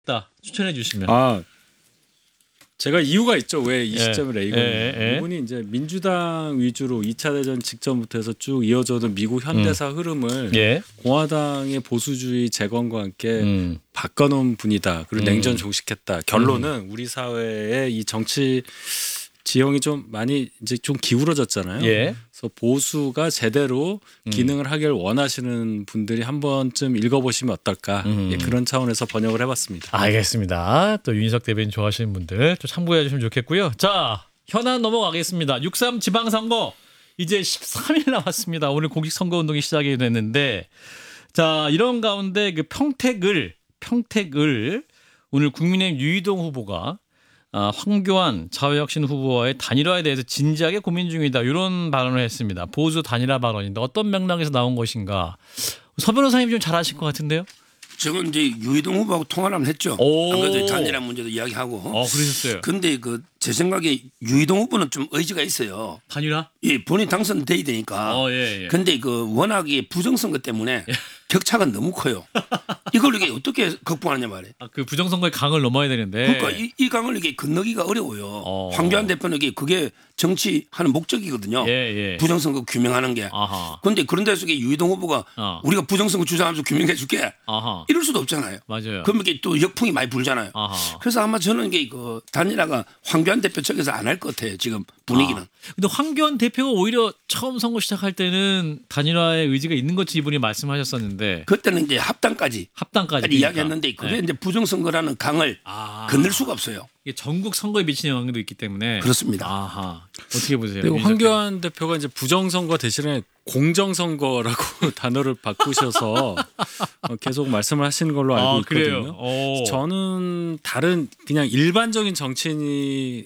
추천해 주시면. 제가 이유가 있죠. 왜 이 시점을 A군이. 이분이 이제 민주당 위주로 2차 대전 직전부터 해서 쭉 이어져던 미국 현대사 흐름을 공화당의 보수주의 재건과 함께 바꿔놓은 분이다. 그리고 냉전 종식했다. 결론은 우리 사회의 이 정치 지형이 좀 많이 이제 좀 기울어졌잖아요. 그래서 보수가 제대로 기능을 하길 원하시는 분들이 한 번쯤 읽어보시면 어떨까. 그런 차원에서 번역을 해봤습니다. 알겠습니다. 또 윤희석 대변인 좋아하시는 분들 또 참고해 주시면 좋겠고요. 자, 현안 넘어가겠습니다. 6.3 지방선거 이제 13일 남았습니다. 오늘 공식 선거운동이 시작이 됐는데, 자, 이런 가운데 그 평택을 오늘 국민의힘 유이동 후보가 황교안 자유혁신 후보와의 단일화에 대해서 진지하게 고민 중이다. 이런 발언을 했습니다. 보수 단일화 발언인데 어떤 맥락에서 나온 것인가. 서 변호사님 좀 잘 아실 것 같은데요. 저건 이제 유이동 후보하고 통화를 한번 했죠. 안 그래도 단일화 문제도 이야기하고. 그러셨어요. 근데 제 생각에 유이동 후보는 좀 의지가 있어요. 단일화? 예, 본인 당선돼야 되니까. 근데 워낙 부정선거 때문에 격차가 너무 커요. 이걸 이게 어떻게 극복하느냐 말이에요. 그 부정선거의 강을 넘어야 되는데. 그러니까 이 강을 이게 건너기가 어려워요. 황교안 대표는 그게 정치하는 목적이거든요. 부정선거 규명하는 게. 그런데 그런 데서 유이동 후보가 우리가 부정선거 주장하면서 규명해 줄게. 이럴 수도 없잖아요. 맞아요. 그러면 이게 또 역풍이 많이 불잖아요. 그래서 아마 저는 이게 단일화가 황교안 대표 측에서 안 할 것 같아요. 지금 분위기는. 근데 황교안 대표가 오히려 처음 선거 시작할 때는 단일화의 의지가 있는 것이 이분이 말씀하셨었는데. 그때는 이제 합당까지 이야기했는데 그게 이제 부정선거라는 강을 건널 수가 없어요. 이게 전국 선거에 미치는 영향도 있기 때문에. 그렇습니다. 어떻게 보세요? 그리고 황교안 대표가 이제 부정선거 대신에 공정선거라고 단어를 바꾸셔서 계속 말씀을 하시는 걸로 알고 있거든요. 저는 다른 그냥 일반적인 정치인이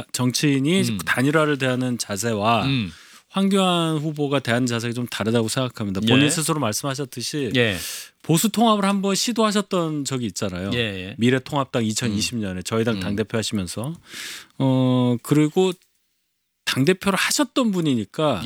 단일화를 대하는 자세와 황교안 후보가 대한 자세가 좀 다르다고 생각합니다. 본인 스스로 말씀하셨듯이 보수 통합을 한번 시도하셨던 적이 있잖아요. 미래통합당 2020년에 저희 당 당대표 하시면서 그리고 당대표를 하셨던 분이니까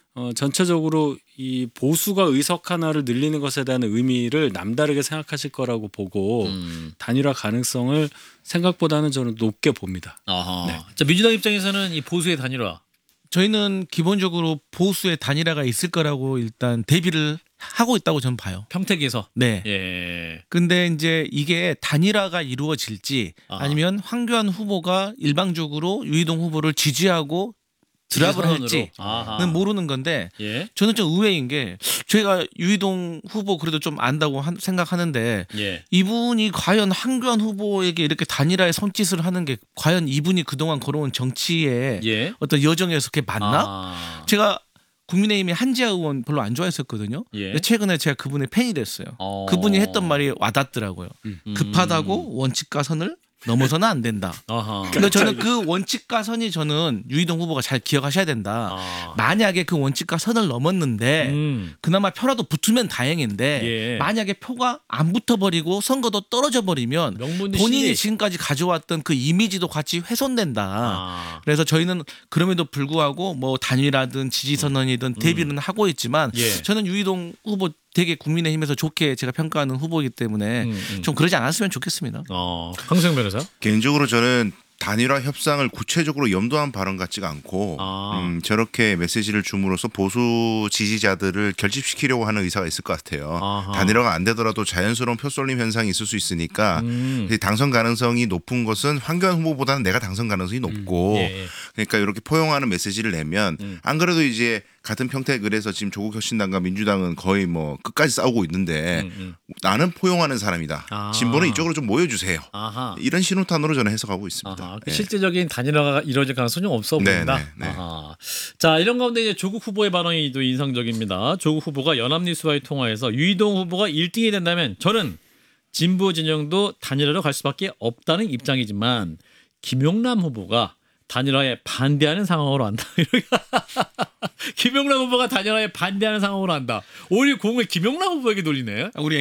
전체적으로 이 보수가 의석 하나를 늘리는 것에 대한 의미를 남다르게 생각하실 거라고 보고 단일화 가능성을 생각보다는 저는 높게 봅니다. 자, 민주당 입장에서는 이 보수의 단일화. 저희는 기본적으로 보수의 단일화가 있을 거라고 일단 대비를 하고 있다고 저는 봐요. 평택에서. 네. 근데 이제 이게 단일화가 이루어질지 아니면 황교안 후보가 일방적으로 유이동 후보를 지지하고 드랍을 할지는 모르는 건데 저는 좀 의외인 게 제가 유이동 후보 그래도 좀 안다고 생각하는데 이분이 과연 황교안 후보에게 이렇게 단일화의 손짓을 하는 게 과연 이분이 그동안 걸어온 정치의 어떤 여정에서 그게 맞나? 제가 국민의힘의 한지아 의원 별로 안 좋아했었거든요. 근데 최근에 제가 그분의 팬이 됐어요. 그분이 했던 말이 와닿더라고요. 급하다고 원칙과 선을 넘어서는 안 된다. 그러니까 저는 그 원칙과 선이 저는 유이동 후보가 잘 기억하셔야 된다. 만약에 그 원칙과 선을 넘었는데 그나마 표라도 붙으면 다행인데 만약에 표가 안 붙어버리고 선거도 떨어져 버리면 본인이 지금까지 가져왔던 그 이미지도 같이 훼손된다. 그래서 저희는 그럼에도 불구하고 뭐 단일화든 지지선언이든 대비는 하고 있지만 저는 유이동 후보 되게 국민의힘에서 좋게 제가 평가하는 후보이기 때문에 좀 그러지 않았으면 좋겠습니다. 황수영 변호사? 개인적으로 저는 단일화 협상을 구체적으로 염두한 발언 같지가 않고 저렇게 메시지를 줌으로써 보수 지지자들을 결집시키려고 하는 의사가 있을 것 같아요. 단일화가 안 되더라도 자연스러운 표쏠림 현상이 있을 수 있으니까 당선 가능성이 높은 것은 황교안 후보보다는 내가 당선 가능성이 높고 그러니까 이렇게 포용하는 메시지를 내면 안 그래도 이제 같은 평택을에서 지금 조국혁신당과 민주당은 거의 뭐 끝까지 싸우고 있는데 나는 포용하는 사람이다. 진보는 이쪽으로 좀 모여주세요. 이런 신호탄으로 저는 해석하고 있습니다. 실질적인 단일화가 이루어질 가능성이 없어 보인다. 자, 이런 가운데 이제 조국 후보의 발언이 또 인상적입니다. 조국 후보가 연합뉴스와의 통화에서 유이동 후보가 1등이 된다면 저는 진보 진영도 단일화로 갈 수밖에 없다는 입장이지만 김용남 후보가 단일화에 반대하는 상황으로 한다. 김용남 후보가 단일화에 반대하는 상황으로 한다. 오히려 공을 김용남 후보에게 돌리네. 우리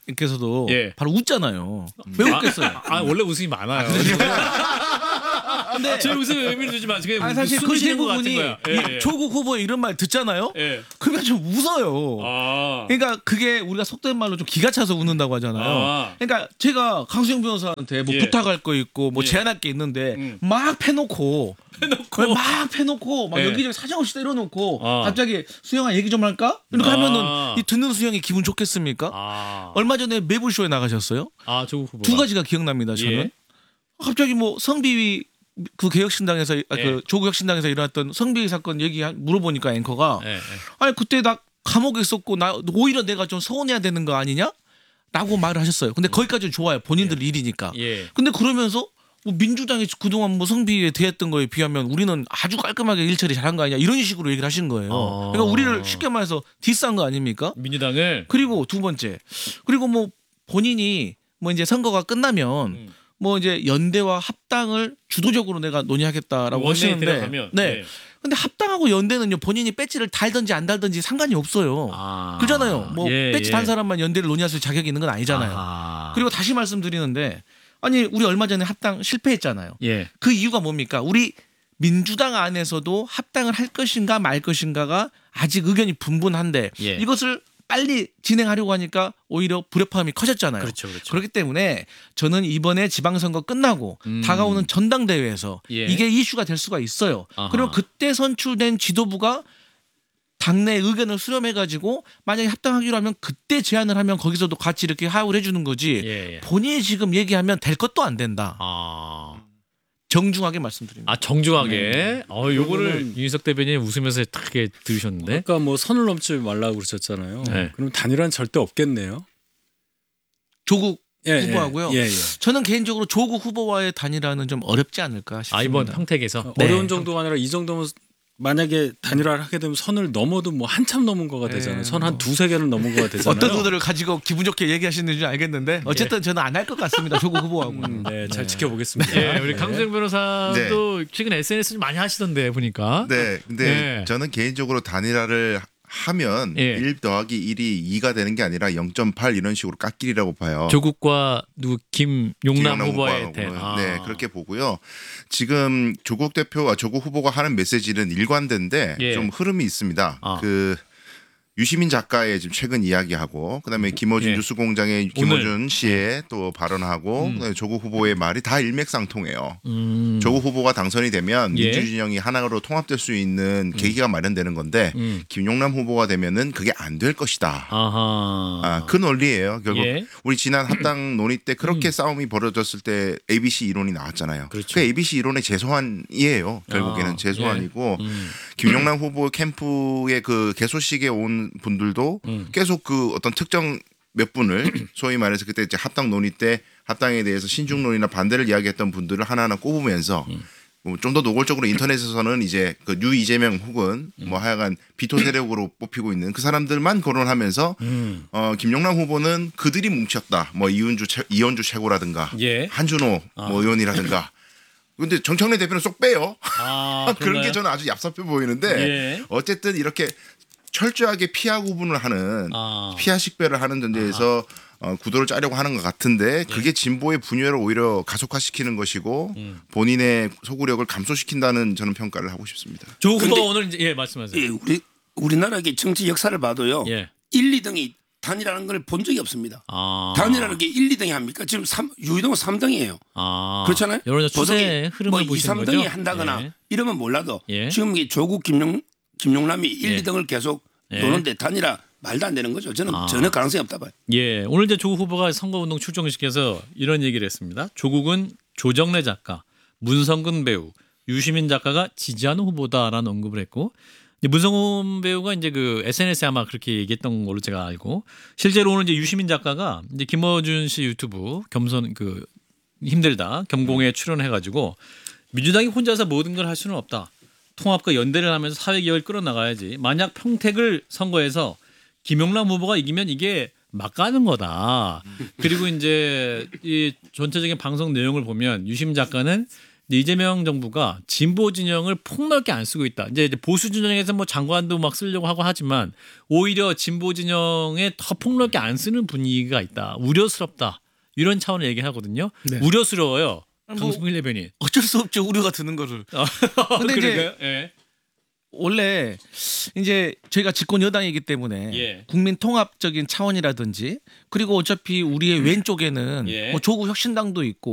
앵커분께서도 바로 웃잖아요. 왜 웃겠어요? 원래 웃음이 많아요. 근데 제 무슨 의미를 주지 마시고 그냥 사실 그 숨쉬는 것 같은 대부분이 거야. 예. 조국 후보의 이런 말 듣잖아요. 예. 그러면 좀 웃어요. 그러니까 그게 우리가 속된 말로 좀 기가 차서 웃는다고 하잖아요. 그러니까 제가 강수영 변호사한테 뭐 부탁할 거 있고 뭐 제안할 게 있는데 막 패놓고 막 여기저기 사정없이 때려놓고 갑자기 수영아 얘기 좀 할까? 이렇게 하면은 이 듣는 수영이 기분 좋겠습니까? 얼마 전에 매불쇼에 나가셨어요? 조국 후보. 두 가지가 기억납니다. 저는 갑자기 뭐 성비위 그 개혁신당에서 그 조국혁신당에서 일어났던 성비위 사건 물어보니까 앵커가 아니 그때 나 감옥에 있었고 나 오히려 내가 좀 서운해야 되는 거 아니냐? 라고 말을 하셨어요. 근데 거기까지는 좋아요. 본인들 일이니까. 근데 그러면서 뭐 민주당이 그동안 뭐 성비위에 대했던 거에 비하면 우리는 아주 깔끔하게 일 처리 잘한 거 아니냐 이런 식으로 얘기를 하신 거예요. 그러니까 우리를 쉽게 말해서 디스한 거 아닙니까? 민주당을. 그리고 두 번째 그리고 뭐 본인이 뭐 이제 선거가 끝나면 뭐 이제 연대와 합당을 주도적으로 내가 논의하겠다라고 하시는데 근데 합당하고 연대는요 본인이 배지를 달든지 안 달든지 상관이 없어요. 그잖아요. 뭐 배지 단 사람만 연대를 논의할 수 자격이 있는 건 아니잖아요. 그리고 다시 말씀드리는데 아니 우리 얼마 전에 합당 실패했잖아요. 그 이유가 뭡니까? 우리 민주당 안에서도 합당을 할 것인가 말 것인가가 아직 의견이 분분한데 이것을 빨리 진행하려고 하니까 오히려 불협화음이 커졌잖아요. 그렇죠. 그렇기 때문에 저는 이번에 지방선거 끝나고 다가오는 전당대회에서 이게 이슈가 될 수가 있어요. 그리고 그때 선출된 지도부가 당내 의견을 수렴해가지고 만약에 합당하기로 하면 그때 제안을 하면 거기서도 같이 이렇게 하울해 주는 거지 본인이 지금 얘기하면 될 것도 안 된다. 정중하게 말씀드립니다. 정중하게. 요거를 윤희석 대변인 웃으면서 크게 들으셨는데. 아까 뭐 선을 넘지 말라고 그러셨잖아요. 그럼 단일화는 절대 없겠네요. 조국 후보하고요. 저는 개인적으로 조국 후보와의 단일화는 좀 어렵지 않을까 싶습니다. 이번 평택에서 어려운 정도가 아니라 이 정도면 만약에 단일화를 하게 되면 선을 넘어도 뭐 한참 넘은 거가 되잖아요. 선 한 두세 개는 넘은 거가 되잖아요. 어떤 분들을 가지고 기분 좋게 얘기하시는지 알겠는데 어쨌든 저는 안 할 것 같습니다. 조국 후보하고. 잘 지켜보겠습니다. 우리 강수영 변호사도 최근 SNS 좀 많이 하시던데 보니까. 근데 저는 개인적으로 단일화를 하면 1 더하기 1이 2가 되는 게 아니라 0.8 이런 식으로 깎이리라고 봐요. 조국과 김용남 후보의 그렇게 보고요. 지금 조국 대표와 조국 후보가 하는 메시지는 일관된데 좀 흐름이 있습니다. 유시민 작가의 지금 최근 이야기하고 그다음에 김어준 뉴스공장의 김어준 씨의 또 발언하고 그다음에 조국 후보의 말이 다 일맥상통해요. 조국 후보가 당선이 되면 민주진영이 하나로 통합될 수 있는 계기가 마련되는 건데 김용남 후보가 되면은 그게 안 될 것이다. 그 논리예요. 결국 우리 지난 합당 논의 때 그렇게 싸움이 벌어졌을 때 ABC 이론이 나왔잖아요. 그 ABC 이론의 재소환이에요. 결국에는 재소환이고 김용남 후보 캠프의 그 개소식에 온 분들도 계속 그 어떤 특정 몇 분을 소위 말해서 그때 이제 합당 논의 때 합당에 대해서 신중론이나 반대를 이야기했던 분들을 하나하나 꼽으면서 좀 더 노골적으로 인터넷에서는 이제 그 뉴 이재명 혹은 뭐 하여간 비토 세력으로 뽑히고 있는 그 사람들만 거론하면서 김용남 후보는 그들이 뭉쳤다. 뭐 이현주 최고라든가 한준호 뭐 의원이라든가. 근데 정청래 대표는 쏙 빼요. 그런 게 저는 아주 얍삽해 보이는데 어쨌든 이렇게 철저하게 피하 구분을 하는 피하 식별을 하는 전제에서 구도를 짜려고 하는 것 같은데 그게 진보의 분열을 오히려 가속화시키는 것이고 본인의 소구력을 감소시킨다는 저는 평가를 하고 싶습니다. 조국 후보 오늘 말씀하세요. 우리나라의 정치 역사를 봐도요. 1, 2등이 단일화라는 걸 본 적이 없습니다. 단일화라는 게 1, 2등이 합니까? 지금 유이동은 3등이에요. 그렇잖아요. 여러 추세 흐름을 뭐 2, 보시는 3등이 거죠? 한다거나 이러면 몰라도 지금 이 조국 김용남이 1, 2등을 계속 노는데 단일화 말도 안 되는 거죠. 저는 전혀 가능성이 없다 봐요. 오늘 이제 조국 후보가 선거운동 출정식에서 이런 얘기를 했습니다. 조국은 조정래 작가, 문성근 배우, 유시민 작가가 지지하는 후보다라는 언급을 했고 문성근 배우가 이제 그 SNS에 아마 그렇게 얘기했던 걸로 제가 알고 실제로 오늘 이제 유시민 작가가 이제 김어준 씨 유튜브 겸손 힘들다 겸공에 출연해가지고 민주당이 혼자서 모든 걸 할 수는 없다. 통합과 연대를 하면서 사회 개혁을 끌어나가야지. 만약 평택을 선거해서 김용남 후보가 이기면 이게 막 가는 거다. 그리고 이제 이 전체적인 방송 내용을 보면 유심 작가는 이재명 정부가 진보 진영을 폭넓게 안 쓰고 있다. 이제 보수 진영에서 뭐 장관도 막 쓰려고 하고 하지만 오히려 진보 진영에 더 폭넓게 안 쓰는 분위기가 있다. 우려스럽다. 이런 차원을 얘기하거든요. 우려스러워요. 강승일레변인 어쩔 수 없죠. 우려가 드는 거를. 근데 이제 예. 원래 이제 저희가 집권 여당이기 때문에 예. 국민 통합적인 차원이라든지 그리고 어차피 우리의 왼쪽에는 뭐 조국 혁신당도 있고